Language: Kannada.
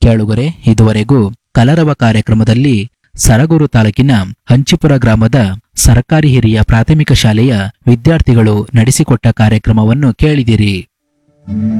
ಕೇಳುಗರೆ, ಇದುವರೆಗೂ ಕಲರವ ಕಾರ್ಯಕ್ರಮದಲ್ಲಿ ಸರಗೂರು ತಾಲೂಕಿನ ಹಂಚಿಪುರ ಗ್ರಾಮದ ಸರ್ಕಾರಿ ಹಿರಿಯ ಪ್ರಾಥಮಿಕ ಶಾಲೆಯ ವಿದ್ಯಾರ್ಥಿಗಳು ನಡೆಸಿಕೊಟ್ಟ ಕಾರ್ಯಕ್ರಮವನ್ನು ಕೇಳಿದಿರಿ.